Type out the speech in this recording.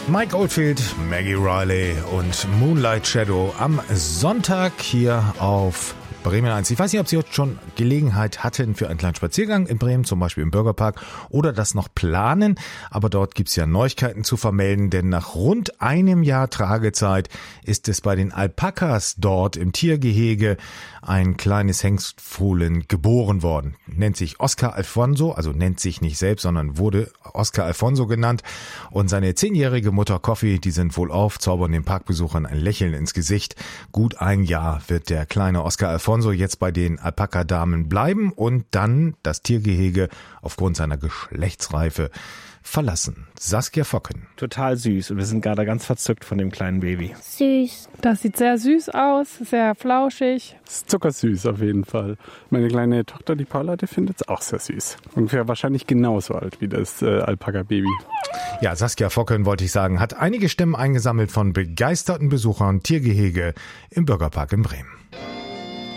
Mike Oldfield, Maggie Riley und Moonlight Shadow am Sonntag hier auf Bremen 1. Ich weiß nicht, ob Sie heute schon Gelegenheit hatten für einen kleinen Spaziergang in Bremen, zum Beispiel im Bürgerpark, oder das noch planen. Aber dort gibt's ja Neuigkeiten zu vermelden, denn nach rund einem Jahr Tragezeit ist es bei den Alpakas dort im Tiergehege ein kleines Hengstfohlen geboren worden. Nennt sich Oscar Alfonso, also nennt sich nicht selbst, sondern wurde Oscar Alfonso genannt. Und seine 10-jährige Mutter Coffee, die sind wohl auf, zaubern den Parkbesuchern ein Lächeln ins Gesicht. Gut ein Jahr wird der kleine Oscar Alfonso jetzt bei den Alpaka-Damen bleiben und dann das Tiergehege aufgrund seiner Geschlechtsreife verlassen. Saskia Focken. Total süß und wir sind gerade ganz verzückt von dem kleinen Baby. Süß. Das sieht sehr süß aus, sehr flauschig. Das ist zuckersüß auf jeden Fall. Meine kleine Tochter, die Paula, die findet es auch sehr süß. Ungefähr wahrscheinlich genauso alt wie das Alpaka-Baby. Ja, Saskia Focken, wollte ich sagen, hat einige Stimmen eingesammelt von begeisterten Besuchern Tiergehege im Bürgerpark in Bremen.